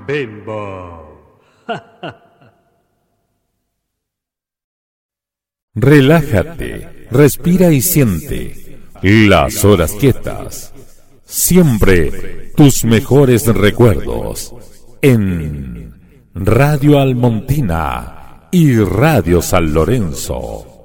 Bimbo. Relájate, respira y siente las horas quietas. Siempre tus mejores recuerdos en Radio Almontina y Radio San Lorenzo.